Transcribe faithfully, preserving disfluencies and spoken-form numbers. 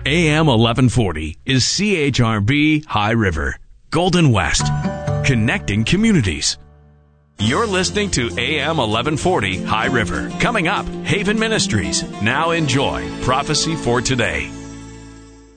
A M eleven forty is C H R B High River, Golden West, connecting communities. You're listening to A M eleven forty High River. Coming up, Haven Ministries. Now enjoy Prophecy for Today.